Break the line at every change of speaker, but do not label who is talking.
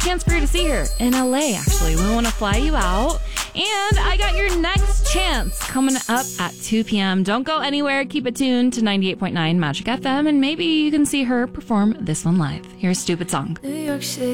chance for you to see her in LA, actually. We want to fly you out. And I got your next chance coming up at 2 p.m. Don't go anywhere. Keep it tuned to 98.9 Magic FM, and maybe you can see her perform this one live. Here's Stupid Song.
New York City.